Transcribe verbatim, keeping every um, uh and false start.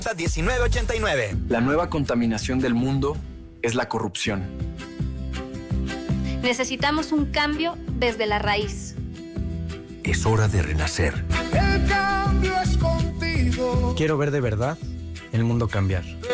diecinueve ochenta y nueve. La nueva contaminación del mundo es la corrupción. Necesitamos un cambio desde la raíz. Es hora de renacer. El cambio es contigo. Quiero ver de verdad el mundo cambiar.